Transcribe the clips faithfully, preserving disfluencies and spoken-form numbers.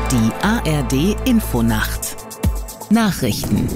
Die A R D Infonacht Nachrichten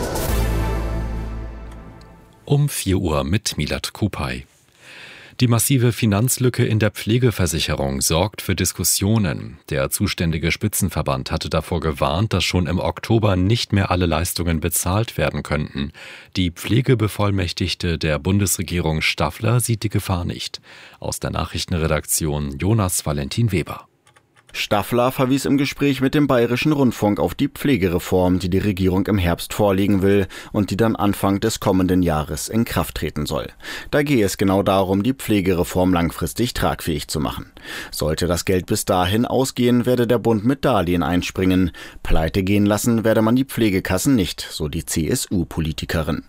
um vier Uhr mit Milad Kupay. Die massive Finanzlücke in der Pflegeversicherung sorgt für Diskussionen. Der zuständige Spitzenverband hatte davor gewarnt, dass schon im Oktober nicht mehr alle Leistungen bezahlt werden könnten. Die Pflegebevollmächtigte der Bundesregierung Staffler sieht die Gefahr nicht. Aus der Nachrichtenredaktion Jonas Valentin Weber. Staffler verwies im Gespräch mit dem Bayerischen Rundfunk auf die Pflegereform, die die Regierung im Herbst vorlegen will und die dann Anfang des kommenden Jahres in Kraft treten soll. Da gehe es genau darum, die Pflegereform langfristig tragfähig zu machen. Sollte das Geld bis dahin ausgehen, werde der Bund mit Darlehen einspringen. Pleite gehen lassen werde man die Pflegekassen nicht, so die C S U-Politikerin.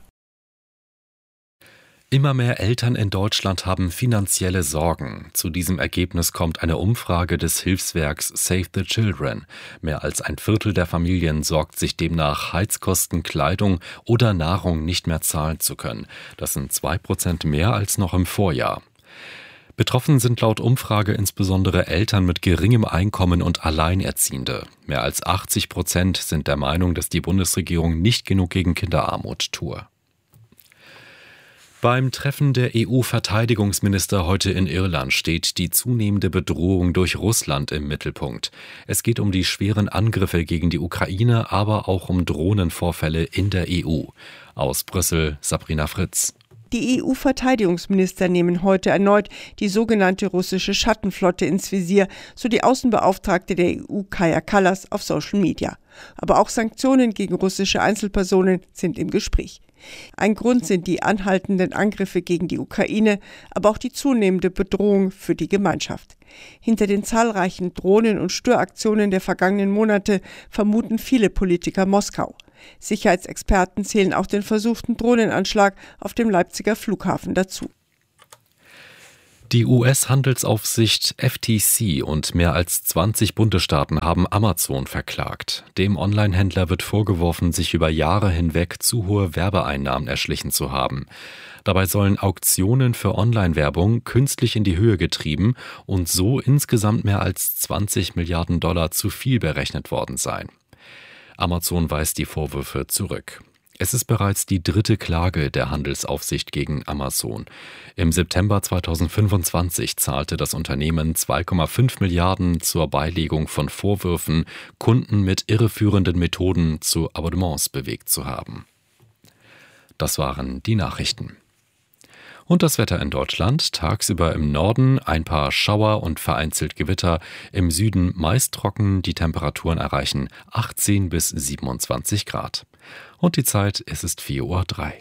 Immer mehr Eltern in Deutschland haben finanzielle Sorgen. Zu diesem Ergebnis kommt eine Umfrage des Hilfswerks Save the Children. Mehr als ein Viertel der Familien sorgt sich demnach, Heizkosten, Kleidung oder Nahrung nicht mehr zahlen zu können. Das sind zwei Prozent mehr als noch im Vorjahr. Betroffen sind laut Umfrage insbesondere Eltern mit geringem Einkommen und Alleinerziehende. Mehr als achtzig Prozent sind der Meinung, dass die Bundesregierung nicht genug gegen Kinderarmut tue. Beim Treffen der E U-Verteidigungsminister heute in Irland steht die zunehmende Bedrohung durch Russland im Mittelpunkt. Es geht um die schweren Angriffe gegen die Ukraine, aber auch um Drohnenvorfälle in der E U. Aus Brüssel, Sabrina Fritz. Die E U-Verteidigungsminister nehmen heute erneut die sogenannte russische Schattenflotte ins Visier, so die Außenbeauftragte der E U Kaja Kallas auf Social Media. Aber auch Sanktionen gegen russische Einzelpersonen sind im Gespräch. Ein Grund sind die anhaltenden Angriffe gegen die Ukraine, aber auch die zunehmende Bedrohung für die Gemeinschaft. Hinter den zahlreichen Drohnen- und Störaktionen der vergangenen Monate vermuten viele Politiker Moskau. Sicherheitsexperten zählen auch den versuchten Drohnenanschlag auf dem Leipziger Flughafen dazu. Die U S-Handelsaufsicht F T C und mehr als zwanzig Bundesstaaten haben Amazon verklagt. Dem Onlinehändler wird vorgeworfen, sich über Jahre hinweg zu hohe Werbeeinnahmen erschlichen zu haben. Dabei sollen Auktionen für Online-Werbung künstlich in die Höhe getrieben und so insgesamt mehr als zwanzig Milliarden Dollar zu viel berechnet worden sein. Amazon weist die Vorwürfe zurück. Es ist bereits die dritte Klage der Handelsaufsicht gegen Amazon. Im September zweitausendfünfundzwanzig zahlte das Unternehmen zwei Komma fünf Milliarden zur Beilegung von Vorwürfen, Kunden mit irreführenden Methoden zu Abonnements bewegt zu haben. Das waren die Nachrichten. Und das Wetter in Deutschland: tagsüber im Norden ein paar Schauer und vereinzelt Gewitter, im Süden meist trocken, die Temperaturen erreichen achtzehn bis siebenundzwanzig Grad. Und die Zeit, es ist vier Uhr drei.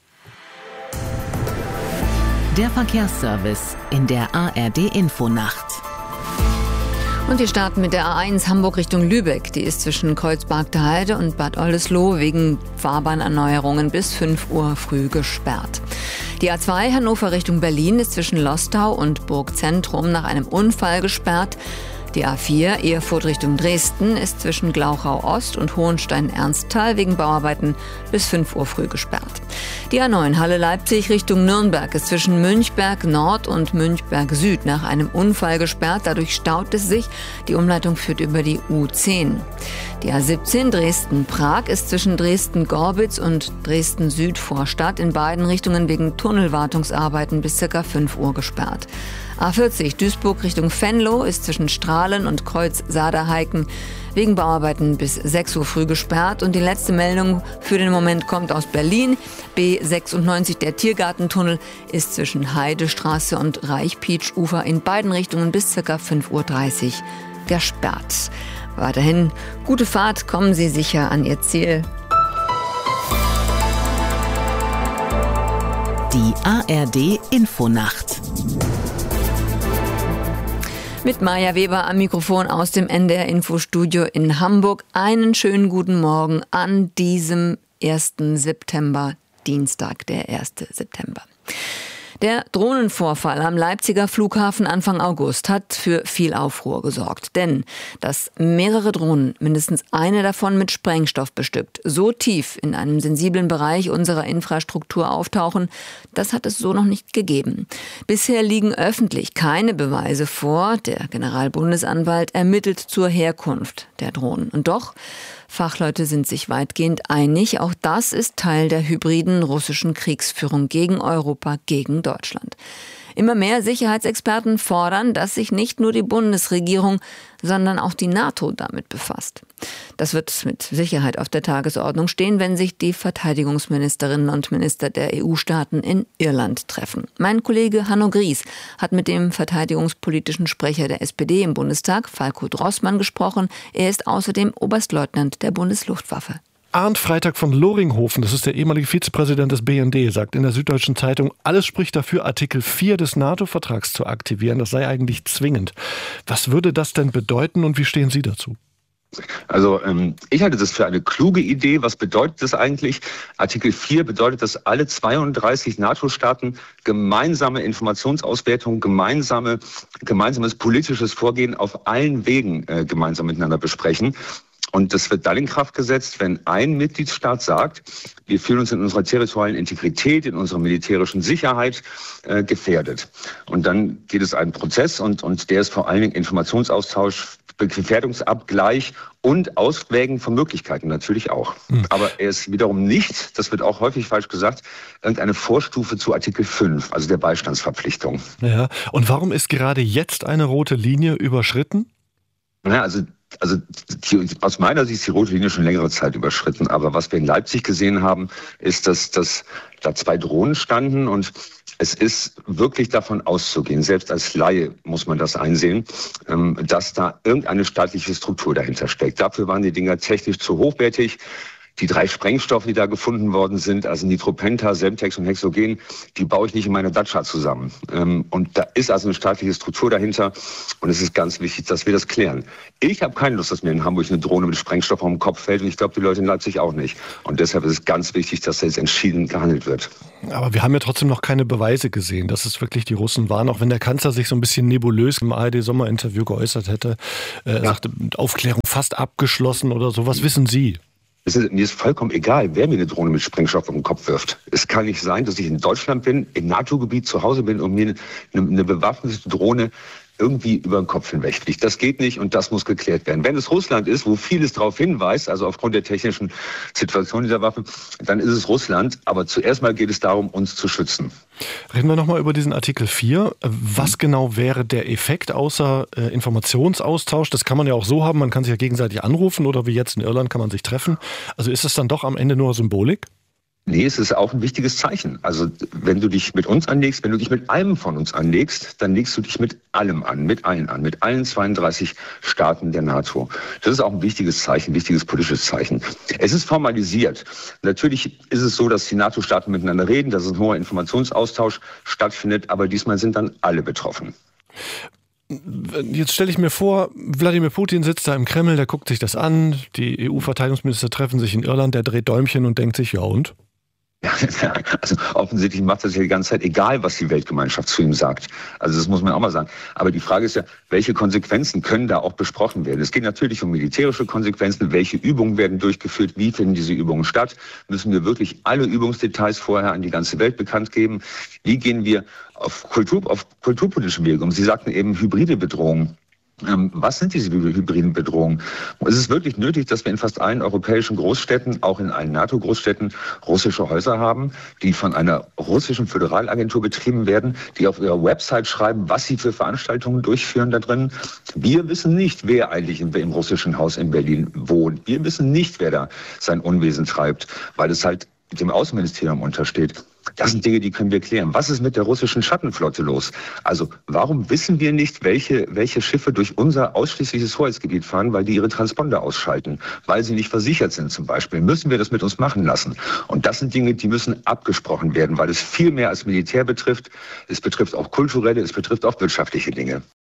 Der Verkehrsservice in der A R D Infonacht. Und wir starten mit der A eins Hamburg Richtung Lübeck. Die ist zwischen Kreuzberg-der-Heide und Bad Oldesloe wegen Fahrbahnerneuerungen bis fünf Uhr früh gesperrt. Die A zwei Hannover Richtung Berlin ist zwischen Lostau und Burgzentrum nach einem Unfall gesperrt. Die A vier Erfurt Richtung Dresden ist zwischen Glauchau Ost und Hohenstein-Ernsthal wegen Bauarbeiten bis fünf Uhr früh gesperrt. Die A neun Halle Leipzig Richtung Nürnberg ist zwischen Münchberg Nord und Münchberg Süd nach einem Unfall gesperrt. Dadurch staut es sich. Die Umleitung führt über die U zehn. Die A siebzehn Dresden-Prag ist zwischen Dresden-Gorbitz und Dresden-Süd-Vorstadt in beiden Richtungen wegen Tunnelwartungsarbeiten bis ca. fünf Uhr gesperrt. A vierzig Duisburg Richtung Venlo ist zwischen Strahlen und Kreuz-Saderheiken wegen Bauarbeiten bis sechs Uhr früh gesperrt. Und die letzte Meldung für den Moment kommt aus Berlin. B sechsundneunzig, der Tiergartentunnel, ist zwischen Heidestraße und Reich-Pietsch-Ufer in beiden Richtungen bis ca. fünf Uhr dreißig gesperrt. Weiterhin gute Fahrt, kommen Sie sicher an Ihr Ziel. Die A R D Infonacht. Mit Maja Weber am Mikrofon aus dem N D R-Infostudio in Hamburg. Einen schönen guten Morgen an diesem ersten September, Dienstag, der erste September. Der Drohnenvorfall am Leipziger Flughafen Anfang August hat für viel Aufruhr gesorgt. Denn dass mehrere Drohnen, mindestens eine davon mit Sprengstoff bestückt, so tief in einem sensiblen Bereich unserer Infrastruktur auftauchen, das hat es so noch nicht gegeben. Bisher liegen öffentlich keine Beweise vor. Der Generalbundesanwalt ermittelt zur Herkunft der Drohnen. Und doch, Fachleute sind sich weitgehend einig, auch das ist Teil der hybriden russischen Kriegsführung gegen Europa, gegen Deutschland. Immer mehr Sicherheitsexperten fordern, dass sich nicht nur die Bundesregierung, sondern auch die NATO damit befasst. Das wird mit Sicherheit auf der Tagesordnung stehen, wenn sich die Verteidigungsministerinnen und Minister der E U-Staaten in Irland treffen. Mein Kollege Hanno Gries hat mit dem verteidigungspolitischen Sprecher der S P D im Bundestag, Falko Drossmann, gesprochen. Er ist außerdem Oberstleutnant der Bundesluftwaffe. Arndt Freitag von Loringhofen, das ist der ehemalige Vizepräsident des B N D, sagt in der Süddeutschen Zeitung, alles spricht dafür, Artikel vier des NATO-Vertrags zu aktivieren. Das sei eigentlich zwingend. Was würde das denn bedeuten und wie stehen Sie dazu? Also ähm, ich halte das für eine kluge Idee. Was bedeutet das eigentlich? Artikel vier bedeutet, dass alle zweiunddreißig NATO-Staaten gemeinsame Informationsauswertung, gemeinsame, gemeinsames politisches Vorgehen auf allen Wegen äh, gemeinsam miteinander besprechen. Und das wird dann in Kraft gesetzt, wenn ein Mitgliedstaat sagt, wir fühlen uns in unserer territorialen Integrität, in unserer militärischen Sicherheit äh, gefährdet. Und dann geht es einen Prozess und, und der ist vor allen Dingen Informationsaustausch, Gefährdungsabgleich und Auswägen von Möglichkeiten natürlich auch. Mhm. Aber er ist wiederum nicht, das wird auch häufig falsch gesagt, irgendeine Vorstufe zu Artikel fünf, also der Beistandsverpflichtung. Ja. Und warum ist gerade jetzt eine rote Linie überschritten? Ja, also Also die, aus meiner Sicht ist die rote Linie schon längere Zeit überschritten. Aber was wir in Leipzig gesehen haben, ist, dass, dass da zwei Drohnen standen. Und es ist wirklich davon auszugehen, selbst als Laie muss man das einsehen, dass da irgendeine staatliche Struktur dahinter steckt. Dafür waren die Dinger technisch zu hochwertig. Die drei Sprengstoffe, die da gefunden worden sind, also Nitropenta, Semtex und Hexogen, die baue ich nicht in meiner Dacia zusammen. Und da ist also eine staatliche Struktur dahinter und es ist ganz wichtig, dass wir das klären. Ich habe keine Lust, dass mir in Hamburg eine Drohne mit Sprengstoff auf den Kopf fällt und ich glaube, die Leute in Leipzig auch nicht. Und deshalb ist es ganz wichtig, dass da jetzt entschieden gehandelt wird. Aber wir haben ja trotzdem noch keine Beweise gesehen, dass es wirklich die Russen waren, auch wenn der Kanzler sich so ein bisschen nebulös im A R D-Sommerinterview geäußert hätte. Er ja. sagte, Aufklärung fast abgeschlossen oder so. Was wissen Sie? Es ist, mir ist vollkommen egal, wer mir eine Drohne mit Sprengstoff auf den Kopf wirft. Es kann nicht sein, dass ich in Deutschland bin, im NATO-Gebiet zu Hause bin und mir eine, eine bewaffnete Drohne irgendwie über den Kopf hinwegfliegt. Das geht nicht und das muss geklärt werden. Wenn es Russland ist, wo vieles darauf hinweist, also aufgrund der technischen Situation dieser Waffe, dann ist es Russland. Aber zuerst mal geht es darum, uns zu schützen. Reden wir nochmal über diesen Artikel vier. Was genau wäre der Effekt außer äh, Informationsaustausch? Das kann man ja auch so haben, man kann sich ja gegenseitig anrufen oder wie jetzt in Irland kann man sich treffen. Also ist es dann doch am Ende nur Symbolik? Nee, es ist auch ein wichtiges Zeichen. Also wenn du dich mit uns anlegst, wenn du dich mit einem von uns anlegst, dann legst du dich mit allem an, mit allen an, mit allen zweiunddreißig Staaten der NATO. Das ist auch ein wichtiges Zeichen, ein wichtiges politisches Zeichen. Es ist formalisiert. Natürlich ist es so, dass die NATO-Staaten miteinander reden, dass ein hoher Informationsaustausch stattfindet, aber diesmal sind dann alle betroffen. Jetzt stelle ich mir vor, Wladimir Putin sitzt da im Kreml, der guckt sich das an, die E U-Verteidigungsminister treffen sich in Irland, der dreht Däumchen und denkt sich, ja und? Ja, also offensichtlich macht das ja die ganze Zeit, egal was die Weltgemeinschaft zu ihm sagt. Also das muss man auch mal sagen. Aber die Frage ist ja, welche Konsequenzen können da auch besprochen werden? Es geht natürlich um militärische Konsequenzen. Welche Übungen werden durchgeführt? Wie finden diese Übungen statt? Müssen wir wirklich alle Übungsdetails vorher an die ganze Welt bekannt geben? Wie gehen wir auf, Kultur, auf kulturpolitische Wege um? Sie sagten eben hybride Bedrohungen. Was sind diese hybriden Bedrohungen? Es ist wirklich nötig, dass wir in fast allen europäischen Großstädten, auch in allen NATO-Großstädten, russische Häuser haben, die von einer russischen Föderalagentur betrieben werden, die auf ihrer Website schreiben, was sie für Veranstaltungen durchführen da drin. Wir wissen nicht, wer eigentlich im, im russischen Haus in Berlin wohnt. Wir wissen nicht, wer da sein Unwesen treibt, weil es halt dem Außenministerium untersteht. Das sind Dinge, die können wir klären. Was ist mit der russischen Schattenflotte los? Also warum wissen wir nicht, welche, welche Schiffe durch unser ausschließliches Hoheitsgebiet fahren, weil die ihre Transponder ausschalten, weil sie nicht versichert sind zum Beispiel? Müssen wir das mit uns machen lassen? Und das sind Dinge, die müssen abgesprochen werden, weil es viel mehr als Militär betrifft. Es betrifft auch kulturelle, es betrifft auch wirtschaftliche Dinge.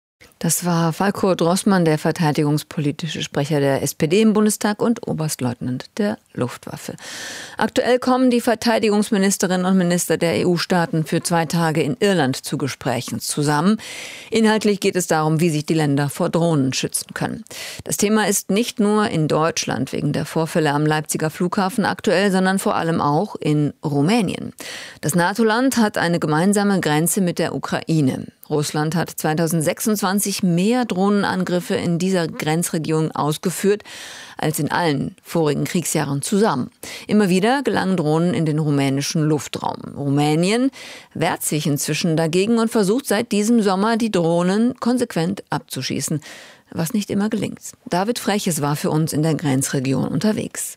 Das war Falko Drossmann, der verteidigungspolitische Sprecher der S P D im Bundestag und Oberstleutnant der Luftwaffe. Aktuell kommen die Verteidigungsministerinnen und Minister der E U-Staaten für zwei Tage in Irland zu Gesprächen zusammen. Inhaltlich geht es darum, wie sich die Länder vor Drohnen schützen können. Das Thema ist nicht nur in Deutschland wegen der Vorfälle am Leipziger Flughafen aktuell, sondern vor allem auch in Rumänien. Das NATO-Land hat eine gemeinsame Grenze mit der Ukraine. Russland hat zweitausendsechsundzwanzig mehr Drohnenangriffe in dieser Grenzregion ausgeführt als in allen vorigen Kriegsjahren zusammen. Immer wieder gelangen Drohnen in den rumänischen Luftraum. Rumänien wehrt sich inzwischen dagegen und versucht seit diesem Sommer, die Drohnen konsequent abzuschießen, was nicht immer gelingt. David Freches war für uns in der Grenzregion unterwegs.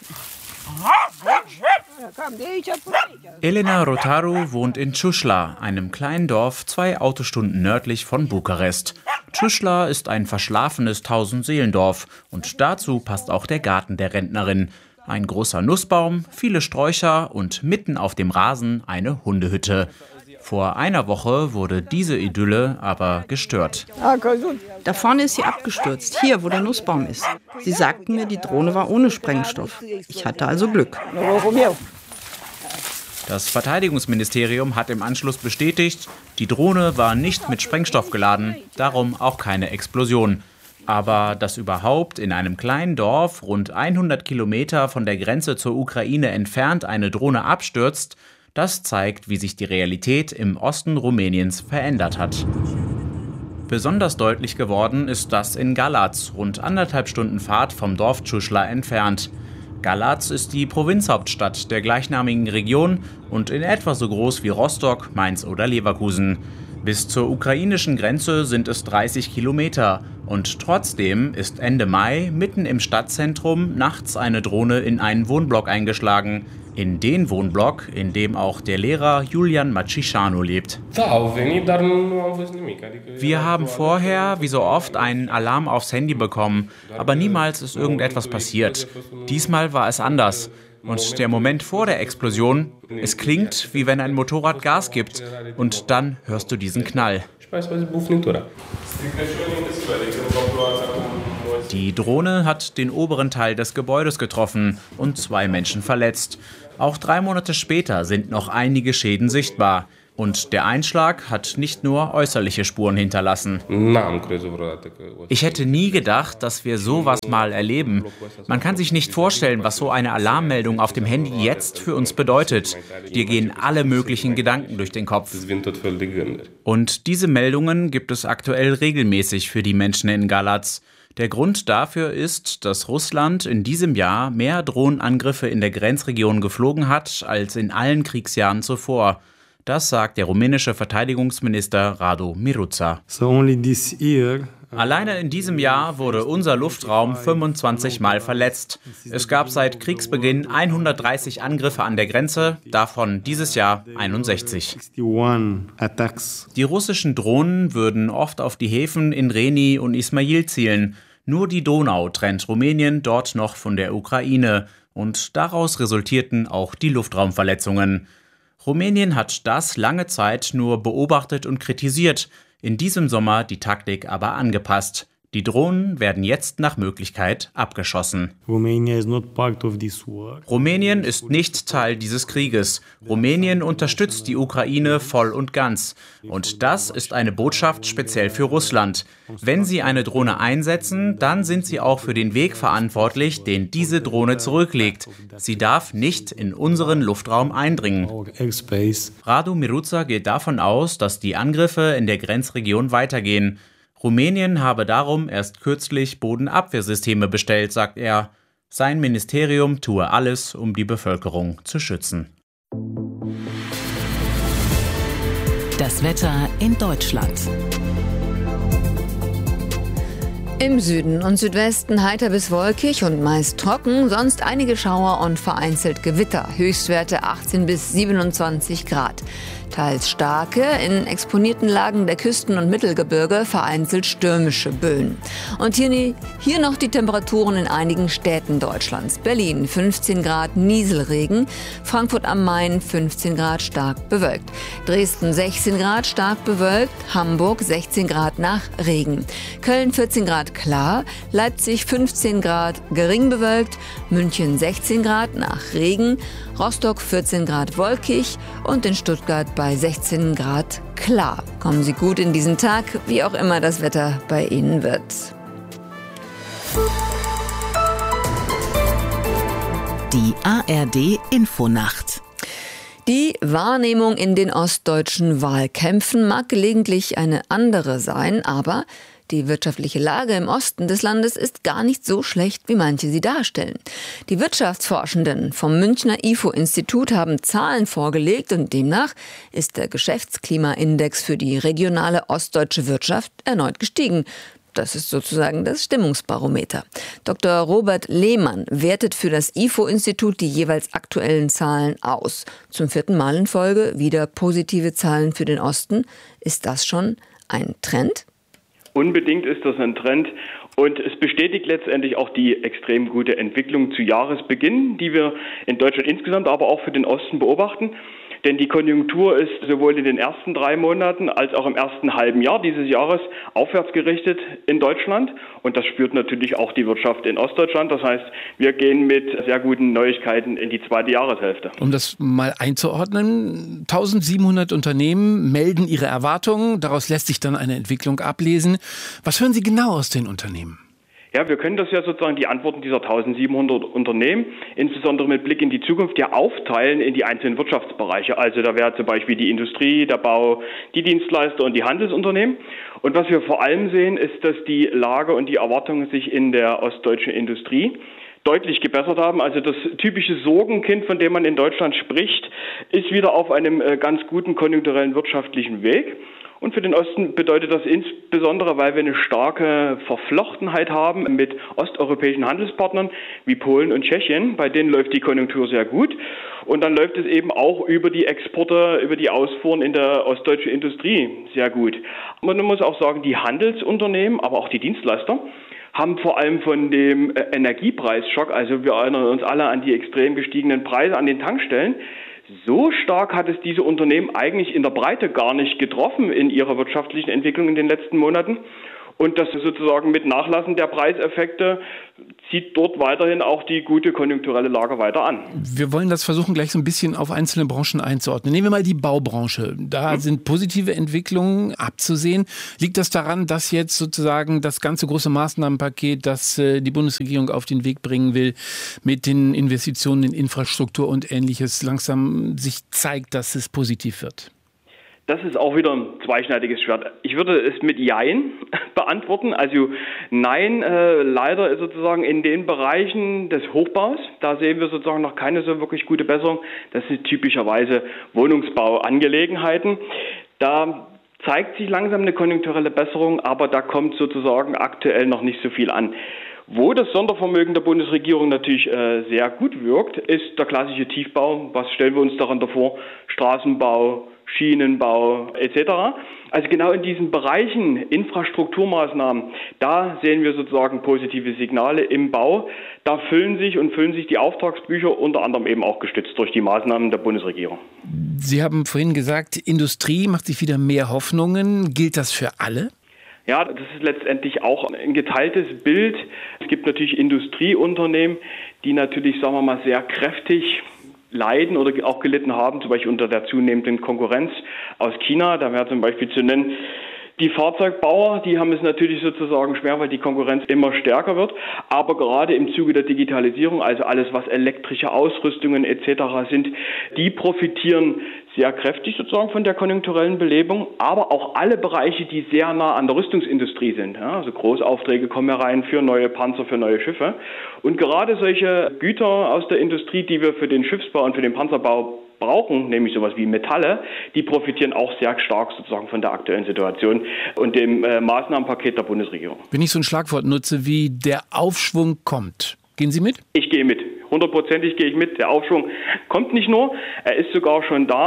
Elena Rotaru wohnt in Ciușla, einem kleinen Dorf zwei Autostunden nördlich von Bukarest. Ciușla ist ein verschlafenes Tausendseelendorf und dazu passt auch der Garten der Rentnerin. Ein großer Nussbaum, viele Sträucher und mitten auf dem Rasen eine Hundehütte. Vor einer Woche wurde diese Idylle aber gestört. Da vorne ist sie abgestürzt, hier, wo der Nussbaum ist. Sie sagten mir, die Drohne war ohne Sprengstoff. Ich hatte also Glück. Das Verteidigungsministerium hat im Anschluss bestätigt, die Drohne war nicht mit Sprengstoff geladen, darum auch keine Explosion. Aber dass überhaupt in einem kleinen Dorf rund hundert Kilometer von der Grenze zur Ukraine entfernt eine Drohne abstürzt, das zeigt, wie sich die Realität im Osten Rumäniens verändert hat. Besonders deutlich geworden ist das in Galați, rund anderthalb Stunden Fahrt vom Dorf Ciușla entfernt. Galați ist die Provinzhauptstadt der gleichnamigen Region und in etwa so groß wie Rostock, Mainz oder Leverkusen. Bis zur ukrainischen Grenze sind es dreißig Kilometer und trotzdem ist Ende Mai mitten im Stadtzentrum nachts eine Drohne in einen Wohnblock eingeschlagen. In den Wohnblock, in dem auch der Lehrer Julian Macișanu lebt. Wir haben vorher, wie so oft, einen Alarm aufs Handy bekommen, aber niemals ist irgendetwas passiert. Diesmal war es anders. Und der Moment vor der Explosion, es klingt, wie wenn ein Motorrad Gas gibt und dann hörst du diesen Knall. Die Drohne hat den oberen Teil des Gebäudes getroffen und zwei Menschen verletzt. Auch drei Monate später sind noch einige Schäden sichtbar. Und der Einschlag hat nicht nur äußerliche Spuren hinterlassen. Ich hätte nie gedacht, dass wir sowas mal erleben. Man kann sich nicht vorstellen, was so eine Alarmmeldung auf dem Handy jetzt für uns bedeutet. Dir gehen alle möglichen Gedanken durch den Kopf. Und diese Meldungen gibt es aktuell regelmäßig für die Menschen in Galați. Der Grund dafür ist, dass Russland in diesem Jahr mehr Drohnenangriffe in der Grenzregion geflogen hat als in allen Kriegsjahren zuvor. Das sagt der rumänische Verteidigungsminister Radu Miruța. So only this year Alleine in diesem Jahr wurde unser Luftraum fünfundzwanzig Mal verletzt. Es gab seit Kriegsbeginn hundertdreißig Angriffe an der Grenze, davon dieses Jahr einundsechzig. Die russischen Drohnen würden oft auf die Häfen in Reni und Ismail zielen. Nur die Donau trennt Rumänien dort noch von der Ukraine. Und daraus resultierten auch die Luftraumverletzungen. Rumänien hat das lange Zeit nur beobachtet und kritisiert. In diesem Sommer die Taktik aber angepasst. Die Drohnen werden jetzt nach Möglichkeit abgeschossen. Rumänien ist nicht Teil dieses Krieges. Rumänien unterstützt die Ukraine voll und ganz. Und das ist eine Botschaft speziell für Russland. Wenn sie eine Drohne einsetzen, dann sind sie auch für den Weg verantwortlich, den diese Drohne zurücklegt. Sie darf nicht in unseren Luftraum eindringen. Radu Miruța geht davon aus, dass die Angriffe in der Grenzregion weitergehen. Rumänien habe darum erst kürzlich Bodenabwehrsysteme bestellt, sagt er. Sein Ministerium tue alles, um die Bevölkerung zu schützen. Das Wetter in Deutschland. Im Süden und Südwesten heiter bis wolkig und meist trocken, sonst einige Schauer und vereinzelt Gewitter. Höchstwerte achtzehn bis siebenundzwanzig Grad. Teils starke, in exponierten Lagen der Küsten- und Mittelgebirge vereinzelt stürmische Böen. Und hier, hier noch die Temperaturen in einigen Städten Deutschlands. Berlin fünfzehn Grad Nieselregen, Frankfurt am Main fünfzehn Grad stark bewölkt, Dresden sechzehn Grad stark bewölkt, Hamburg sechzehn Grad nach Regen, Köln vierzehn Grad klar, Leipzig fünfzehn Grad gering bewölkt, München sechzehn Grad nach Regen, Rostock vierzehn Grad wolkig und in Stuttgart bei sechzehn Grad klar. Kommen Sie gut in diesen Tag, wie auch immer das Wetter bei Ihnen wird. Die A R D Infonacht. Die Wahrnehmung in den ostdeutschen Wahlkämpfen mag gelegentlich eine andere sein, aber die wirtschaftliche Lage im Osten des Landes ist gar nicht so schlecht, wie manche sie darstellen. Die Wirtschaftsforschenden vom Münchner I F O-Institut haben Zahlen vorgelegt und demnach ist der Geschäftsklimaindex für die regionale ostdeutsche Wirtschaft erneut gestiegen. Das ist sozusagen das Stimmungsbarometer. Doktor Robert Lehmann wertet für das I F O-Institut die jeweils aktuellen Zahlen aus. Zum vierten Mal in Folge wieder positive Zahlen für den Osten. Ist das schon ein Trend? Unbedingt ist das ein Trend und es bestätigt letztendlich auch die extrem gute Entwicklung zu Jahresbeginn, die wir in Deutschland insgesamt, aber auch für den Osten beobachten. Denn die Konjunktur ist sowohl in den ersten drei Monaten als auch im ersten halben Jahr dieses Jahres aufwärts gerichtet in Deutschland. Und das spürt natürlich auch die Wirtschaft in Ostdeutschland. Das heißt, wir gehen mit sehr guten Neuigkeiten in die zweite Jahreshälfte. Um das mal einzuordnen, eintausendsiebenhundert Unternehmen melden ihre Erwartungen. Daraus lässt sich dann eine Entwicklung ablesen. Was hören Sie genau aus den Unternehmen? Ja, wir können das ja sozusagen die Antworten dieser eintausendsiebenhundert Unternehmen, insbesondere mit Blick in die Zukunft, ja aufteilen in die einzelnen Wirtschaftsbereiche. Also da wäre zum Beispiel die Industrie, der Bau, die Dienstleister und die Handelsunternehmen. Und was wir vor allem sehen, ist, dass die Lage und die Erwartungen sich in der ostdeutschen Industrie deutlich gebessert haben. Also das typische Sorgenkind, von dem man in Deutschland spricht, ist wieder auf einem ganz guten konjunkturellen wirtschaftlichen Weg. Und für den Osten bedeutet das insbesondere, weil wir eine starke Verflochtenheit haben mit osteuropäischen Handelspartnern wie Polen und Tschechien. Bei denen läuft die Konjunktur sehr gut. Und dann läuft es eben auch über die Exporte, über die Ausfuhren in der ostdeutschen Industrie sehr gut. Man muss auch sagen, die Handelsunternehmen, aber auch die Dienstleister, haben vor allem von dem Energiepreisschock, also wir erinnern uns alle an die extrem gestiegenen Preise an den Tankstellen, so stark hat es diese Unternehmen eigentlich in der Breite gar nicht getroffen in ihrer wirtschaftlichen Entwicklung in den letzten Monaten. Und das sozusagen mit Nachlassen der Preiseffekte zieht dort weiterhin auch die gute konjunkturelle Lage weiter an. Wir wollen das versuchen, gleich so ein bisschen auf einzelne Branchen einzuordnen. Nehmen wir mal die Baubranche. Da hm. sind positive Entwicklungen abzusehen. Liegt das daran, dass jetzt sozusagen das ganze große Maßnahmenpaket, das die Bundesregierung auf den Weg bringen will, mit den Investitionen in Infrastruktur und Ähnliches langsam sich zeigt, dass es positiv wird? Das ist auch wieder ein zweischneidiges Schwert. Ich würde es mit Jein beantworten. Also nein, äh, leider ist sozusagen in den Bereichen des Hochbaus, da sehen wir sozusagen noch keine so wirklich gute Besserung. Das sind typischerweise Wohnungsbauangelegenheiten. Da zeigt sich langsam eine konjunkturelle Besserung, aber da kommt sozusagen aktuell noch nicht so viel an. Wo das Sondervermögen der Bundesregierung natürlich äh, sehr gut wirkt, ist der klassische Tiefbau. Was stellen wir uns darunter vor? Straßenbau, Schienenbau et cetera. Also genau in diesen Bereichen Infrastrukturmaßnahmen, da sehen wir sozusagen positive Signale im Bau. Da füllen sich und füllen sich die Auftragsbücher, unter anderem eben auch gestützt durch die Maßnahmen der Bundesregierung. Sie haben vorhin gesagt, Industrie macht sich wieder mehr Hoffnungen. Gilt das für alle? Ja, das ist letztendlich auch ein geteiltes Bild. Es gibt natürlich Industrieunternehmen, die natürlich, sagen wir mal, sehr kräftig leiden oder auch gelitten haben, zum Beispiel unter der zunehmenden Konkurrenz aus China. Da wäre zum Beispiel zu nennen die Fahrzeugbauer, die haben es natürlich sozusagen schwer, weil die Konkurrenz immer stärker wird. Aber gerade im Zuge der Digitalisierung, also alles, was elektrische Ausrüstungen et cetera sind, die profitieren sehr kräftig sozusagen von der konjunkturellen Belebung, aber auch alle Bereiche, die sehr nah an der Rüstungsindustrie sind. Ja, also Großaufträge kommen herein für neue Panzer, für neue Schiffe. Und gerade solche Güter aus der Industrie, die wir für den Schiffsbau und für den Panzerbau brauchen, nämlich sowas wie Metalle, die profitieren auch sehr stark sozusagen von der aktuellen Situation und dem äh, Maßnahmenpaket der Bundesregierung. Wenn ich so ein Schlagwort nutze wie der Aufschwung kommt, gehen Sie mit? Ich gehe mit. Hundertprozentig gehe ich mit. Der Aufschwung kommt nicht nur, er ist sogar schon da.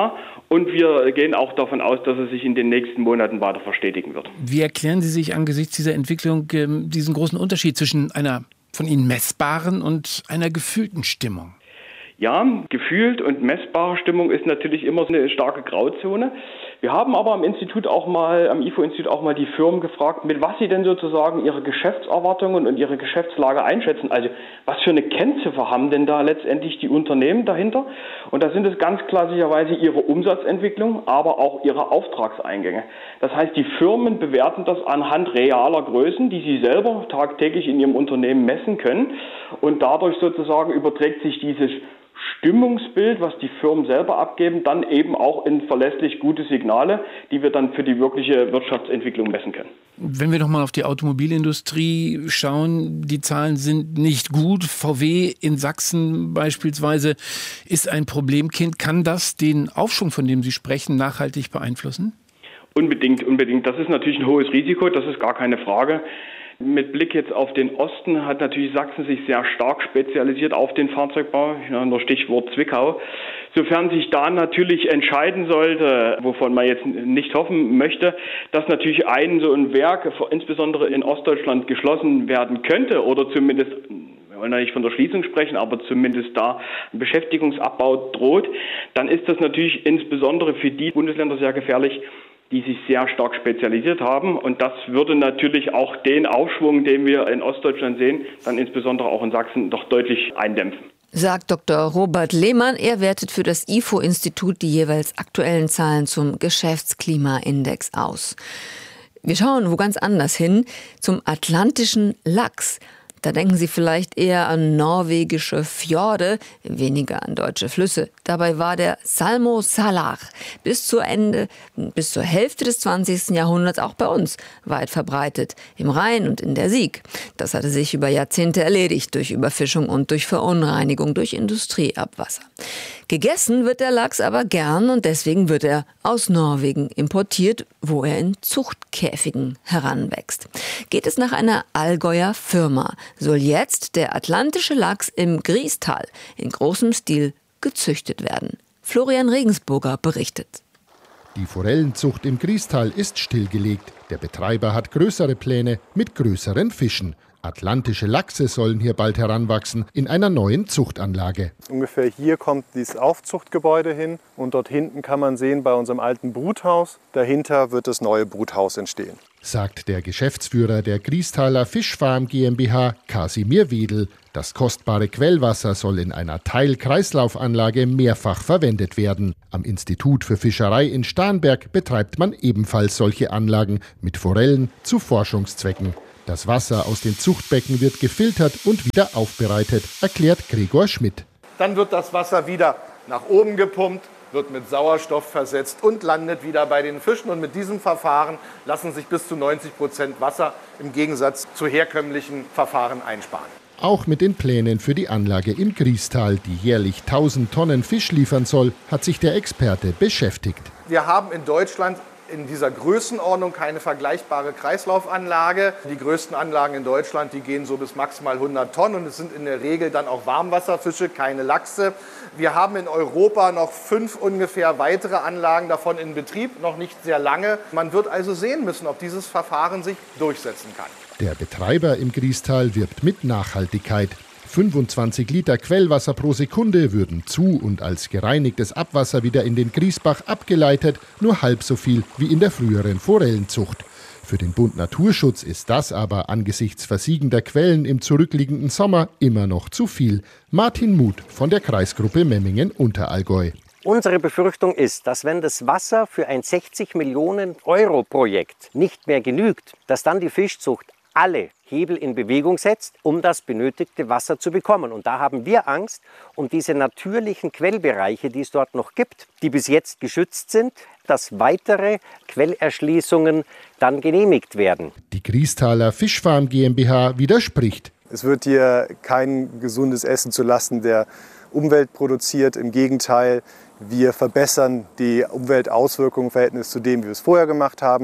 Und wir gehen auch davon aus, dass es sich in den nächsten Monaten weiter verstetigen wird. Wie erklären Sie sich angesichts dieser Entwicklung ähm, diesen großen Unterschied zwischen einer von Ihnen messbaren und einer gefühlten Stimmung? Ja, gefühlt und messbare Stimmung ist natürlich immer so eine starke Grauzone. Wir haben aber am Institut auch mal, am I F O-Institut auch mal die Firmen gefragt, mit was sie denn sozusagen ihre Geschäftserwartungen und ihre Geschäftslage einschätzen. Also was für eine Kennziffer haben denn da letztendlich die Unternehmen dahinter? Und da sind es ganz klassischerweise ihre Umsatzentwicklung, aber auch ihre Auftragseingänge. Das heißt, die Firmen bewerten das anhand realer Größen, die sie selber tagtäglich in ihrem Unternehmen messen können. Und dadurch sozusagen überträgt sich dieses Stimmungsbild, was die Firmen selber abgeben, dann eben auch in verlässlich gute Signale, die wir dann für die wirkliche Wirtschaftsentwicklung messen können. Wenn wir noch mal auf die Automobilindustrie schauen, die Zahlen sind nicht gut. V W in Sachsen beispielsweise ist ein Problemkind. Kann das den Aufschwung, von dem Sie sprechen, nachhaltig beeinflussen? Unbedingt, unbedingt. Das ist natürlich ein hohes Risiko, das ist gar keine Frage. Mit Blick jetzt auf den Osten hat natürlich Sachsen sich sehr stark spezialisiert auf den Fahrzeugbau, nur Stichwort Zwickau. Sofern sich da natürlich entscheiden sollte, wovon man jetzt nicht hoffen möchte, dass natürlich ein so ein Werk, insbesondere in Ostdeutschland, geschlossen werden könnte oder zumindest, wir wollen ja nicht von der Schließung sprechen, aber zumindest da ein Beschäftigungsabbau droht, dann ist das natürlich insbesondere für die Bundesländer sehr gefährlich, die sich sehr stark spezialisiert haben. Und das würde natürlich auch den Aufschwung, den wir in Ostdeutschland sehen, dann insbesondere auch in Sachsen, doch deutlich eindämpfen. Sagt Doktor Robert Lehmann. Er wertet für das I F O-Institut die jeweils aktuellen Zahlen zum Geschäftsklimaindex aus. Wir schauen wo ganz anders hin, zum atlantischen Lachs. Da denken Sie vielleicht eher an norwegische Fjorde, weniger an deutsche Flüsse. Dabei war der Salmo Salar bis zur Ende, bis zur Hälfte des zwanzigsten Jahrhunderts auch bei uns weit verbreitet, im Rhein und in der Sieg. Das hatte sich über Jahrzehnte erledigt durch Überfischung und durch Verunreinigung durch Industrieabwasser. Gegessen wird der Lachs aber gern und deswegen wird er aus Norwegen importiert, wo er in Zuchtkäfigen heranwächst. Geht es nach einer Allgäuer Firma, soll jetzt der atlantische Lachs im Griestal in großem Stil gezüchtet werden. Florian Regensburger berichtet. Die Forellenzucht im Griestal ist stillgelegt. Der Betreiber hat größere Pläne mit größeren Fischen. Atlantische Lachse sollen hier bald heranwachsen in einer neuen Zuchtanlage. Ungefähr hier kommt dieses Aufzuchtgebäude hin und dort hinten kann man sehen bei unserem alten Bruthaus, dahinter wird das neue Bruthaus entstehen. Sagt der Geschäftsführer der Griestaler Fischfarm GmbH, Kasimir Wedel. Das kostbare Quellwasser soll in einer Teil-Kreislaufanlage mehrfach verwendet werden. Am Institut für Fischerei in Starnberg betreibt man ebenfalls solche Anlagen mit Forellen zu Forschungszwecken. Das Wasser aus den Zuchtbecken wird gefiltert und wieder aufbereitet, erklärt Gregor Schmidt. Dann wird das Wasser wieder nach oben gepumpt, wird mit Sauerstoff versetzt und landet wieder bei den Fischen. Und mit diesem Verfahren lassen sich bis zu neunzig Prozent Wasser im Gegensatz zu herkömmlichen Verfahren einsparen. Auch mit den Plänen für die Anlage im Griestal, die jährlich tausend Tonnen Fisch liefern soll, hat sich der Experte beschäftigt. Wir haben in Deutschland in dieser Größenordnung keine vergleichbare Kreislaufanlage. Die größten Anlagen in Deutschland, die gehen so bis maximal hundert Tonnen und es sind in der Regel dann auch Warmwasserfische, keine Lachse. Wir haben in Europa noch fünf ungefähr weitere Anlagen davon in Betrieb, noch nicht sehr lange. Man wird also sehen müssen, ob dieses Verfahren sich durchsetzen kann. Der Betreiber im Griestal wirbt mit Nachhaltigkeit. fünfundzwanzig Liter Quellwasser pro Sekunde würden zu und als gereinigtes Abwasser wieder in den Griesbach abgeleitet, nur halb so viel wie in der früheren Forellenzucht. Für den Bund Naturschutz ist das aber angesichts versiegender Quellen im zurückliegenden Sommer immer noch zu viel. Martin Muth von der Kreisgruppe Memmingen-Unterallgäu. Unsere Befürchtung ist, dass wenn das Wasser für ein sechzig Millionen Euro Projekt nicht mehr genügt, dass dann die Fischzucht alle Hebel in Bewegung setzt, um das benötigte Wasser zu bekommen. Und da haben wir Angst um diese natürlichen Quellbereiche, die es dort noch gibt, die bis jetzt geschützt sind, dass weitere Quellerschließungen dann genehmigt werden. Die Griestaler Fischfarm GmbH widerspricht. Es wird hier kein gesundes Essen zulasten der Umwelt produziert. Im Gegenteil, wir verbessern die Umweltauswirkungen im Verhältnis zu dem, wie wir es vorher gemacht haben.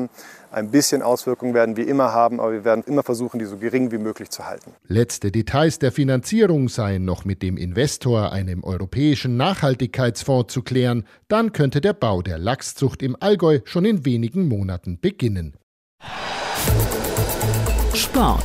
Ein bisschen Auswirkungen werden wir immer haben, aber wir werden immer versuchen, die so gering wie möglich zu halten. Letzte Details der Finanzierung seien noch mit dem Investor, einem europäischen Nachhaltigkeitsfonds, zu klären. Dann könnte der Bau der Lachszucht im Allgäu schon in wenigen Monaten beginnen. Sport.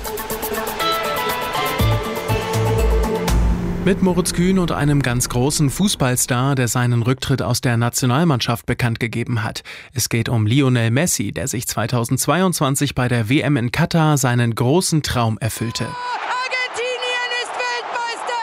Mit Moritz Kühn und einem ganz großen Fußballstar, der seinen Rücktritt aus der Nationalmannschaft bekannt gegeben hat. Es geht um Lionel Messi, der sich zweitausendzweiundzwanzig bei der W M in Katar seinen großen Traum erfüllte. Argentinien ist Weltmeister!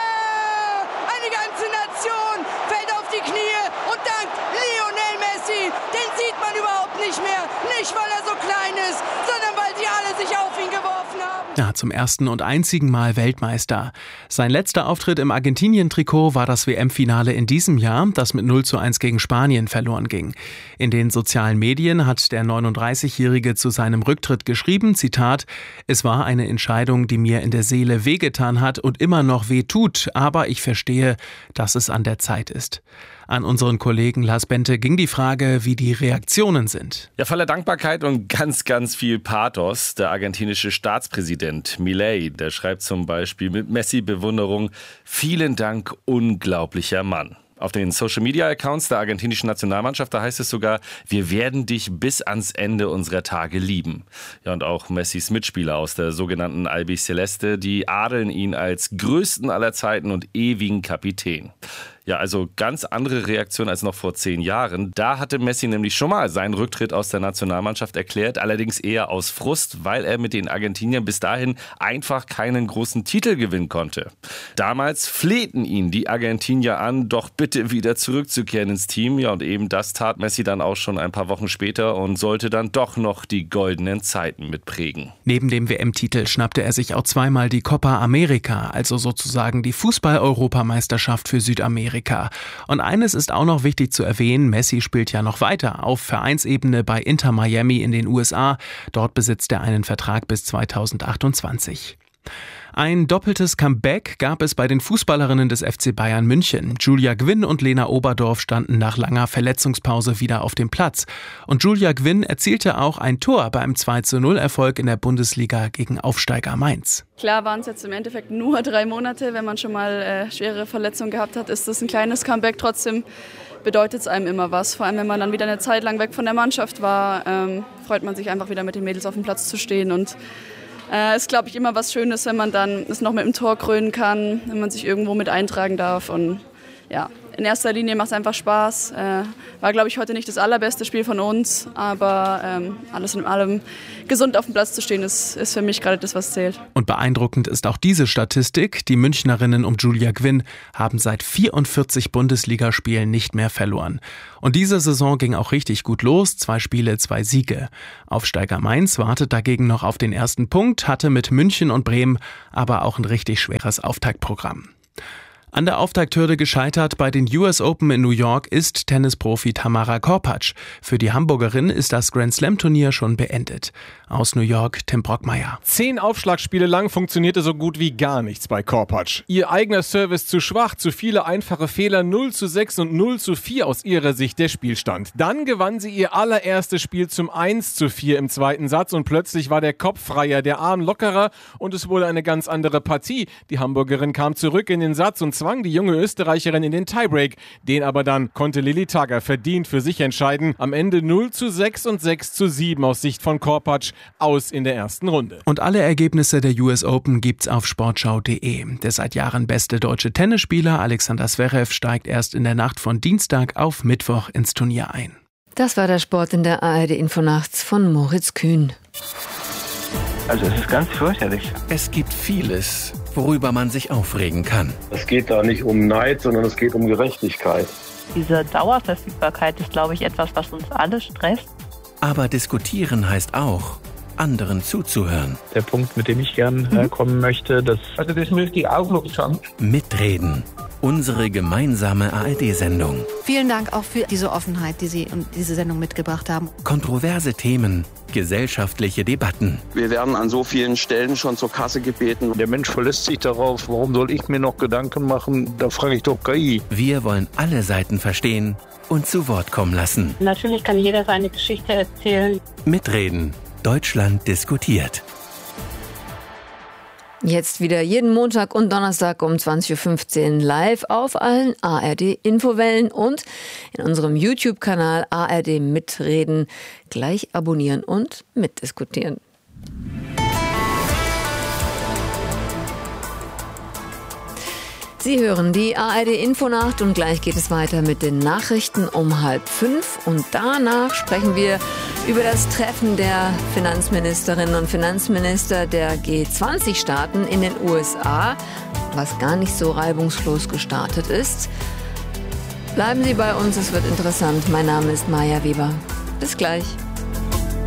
Eine ganze Nation fällt auf die Knie und dankt Lionel Messi. Den sieht man überhaupt nicht mehr. Nicht, weil er so klein ist, sondern weil sie alle sich auf ihn geworfen haben. Ja, zum ersten und einzigen Mal Weltmeister. Sein letzter Auftritt im Argentinien-Trikot war das W M-Finale in diesem Jahr, das mit null zu eins gegen Spanien verloren ging. In den sozialen Medien hat der neununddreißigjährige zu seinem Rücktritt geschrieben, Zitat, es war eine Entscheidung, die mir in der Seele wehgetan hat und immer noch weh tut, aber ich verstehe, dass es an der Zeit ist. An unseren Kollegen Lars Bente ging die Frage, wie die Reaktionen sind. Ja, voller Dankbarkeit und ganz, ganz viel Pathos. Der argentinische Staatspräsident Milei, der schreibt zum Beispiel mit Messi-Bewunderung, vielen Dank, unglaublicher Mann. Auf den Social-Media-Accounts der argentinischen Nationalmannschaft, da heißt es sogar, wir werden dich bis ans Ende unserer Tage lieben. Ja, und auch Messis Mitspieler aus der sogenannten Albiceleste, die adeln ihn als größten aller Zeiten und ewigen Kapitän. Ja, also ganz andere Reaktion als noch vor zehn Jahren. Da hatte Messi nämlich schon mal seinen Rücktritt aus der Nationalmannschaft erklärt, allerdings eher aus Frust, weil er mit den Argentiniern bis dahin einfach keinen großen Titel gewinnen konnte. Damals flehten ihn die Argentinier an, doch bitte wieder zurückzukehren ins Team. Ja, und eben das tat Messi dann auch schon ein paar Wochen später und sollte dann doch noch die goldenen Zeiten mitprägen. Neben dem W M-Titel schnappte er sich auch zweimal die Copa America, also sozusagen die Fußball-Europameisterschaft für Südamerika. Und eines ist auch noch wichtig zu erwähnen, Messi spielt ja noch weiter auf Vereinsebene bei Inter Miami in den U S A. Dort besitzt er einen Vertrag bis zweitausendachtundzwanzig. Ein doppeltes Comeback gab es bei den Fußballerinnen des F C Bayern München. Julia Gwinn und Lena Oberdorf standen nach langer Verletzungspause wieder auf dem Platz. Und Julia Gwinn erzielte auch ein Tor beim zwei zu null Erfolg in der Bundesliga gegen Aufsteiger Mainz. Klar waren es jetzt im Endeffekt nur drei Monate. Wenn man schon mal äh, schwere Verletzungen gehabt hat, ist das ein kleines Comeback. Trotzdem bedeutet es einem immer was. Vor allem, wenn man dann wieder eine Zeit lang weg von der Mannschaft war, ähm, freut man sich einfach wieder mit den Mädels auf dem Platz zu stehen. Und es äh, ist, glaube ich, immer was Schönes, wenn man dann es noch mit dem Tor krönen kann, wenn man sich irgendwo mit eintragen darf. Und ja, in erster Linie macht es einfach Spaß. Äh, war, glaube ich, heute nicht das allerbeste Spiel von uns, aber ähm, alles in allem gesund auf dem Platz zu stehen, ist, ist für mich gerade das, was zählt. Und beeindruckend ist auch diese Statistik. Die Münchnerinnen um Julia Gwinn haben seit vierundvierzig Bundesligaspielen nicht mehr verloren. Und diese Saison ging auch richtig gut los. Zwei Spiele, zwei Siege. Aufsteiger Mainz wartet dagegen noch auf den ersten Punkt, hatte mit München und Bremen aber auch ein richtig schweres Auftaktprogramm. An der Auftakthürde gescheitert bei den U S Open in New York ist Tennisprofi Tamara Korpatsch. Für die Hamburgerin ist das Grand-Slam-Turnier schon beendet. Aus New York, Tim Brockmeier. Zehn Aufschlagspiele lang funktionierte so gut wie gar nichts bei Korpatsch. Ihr eigener Service zu schwach, zu viele einfache Fehler, null zu sechs und null zu vier aus ihrer Sicht der Spielstand. Dann gewann sie ihr allererstes Spiel zum eins zu vier im zweiten Satz und plötzlich war der Kopf freier, der Arm lockerer und es wurde eine ganz andere Partie. Die Hamburgerin kam zurück in den Satz und zwang die junge Österreicherin in den Tiebreak. Den aber dann konnte Lilly Tagger verdient für sich entscheiden. Am Ende null zu sechs und sechs zu sieben aus Sicht von Korpatsch aus in der ersten Runde. Und alle Ergebnisse der U S Open gibt's auf sportschau punkt de. Der seit Jahren beste deutsche Tennisspieler Alexander Zverev steigt erst in der Nacht von Dienstag auf Mittwoch ins Turnier ein. Das war der Sport in der A R D-Infonachts von Moritz Kühn. Also es ist ganz fürchterlich. Es gibt vieles, worüber man sich aufregen kann. Es geht da nicht um Neid, sondern es geht um Gerechtigkeit. Diese Dauerverfügbarkeit ist, glaube ich, etwas, was uns alle stresst. Aber diskutieren heißt auch, anderen zuzuhören. Der Punkt, mit dem ich gern äh, kommen möchte, das... Also das möchte ich auch noch sagen. Mitreden. Unsere gemeinsame A R D-Sendung. Vielen Dank auch für diese Offenheit, die Sie und diese Sendung mitgebracht haben. Kontroverse Themen, gesellschaftliche Debatten. Wir werden an so vielen Stellen schon zur Kasse gebeten. Der Mensch verlässt sich darauf, warum soll ich mir noch Gedanken machen? Da frage ich doch K I. Wir wollen alle Seiten verstehen und zu Wort kommen lassen. Natürlich kann jeder seine Geschichte erzählen. Mitreden. Deutschland diskutiert. Jetzt wieder jeden Montag und Donnerstag um zwanzig Uhr fünfzehn live auf allen A R D-Infowellen und in unserem YouTube-Kanal A R D Mitreden. Gleich abonnieren und mitdiskutieren. Sie hören die A R D-Infonacht und gleich geht es weiter mit den Nachrichten um halb fünf. Und danach sprechen wir über das Treffen der Finanzministerinnen und Finanzminister der G zwanzig Staaten in den U S A, was gar nicht so reibungslos gestartet ist. Bleiben Sie bei uns, es wird interessant. Mein Name ist Maja Weber. Bis gleich.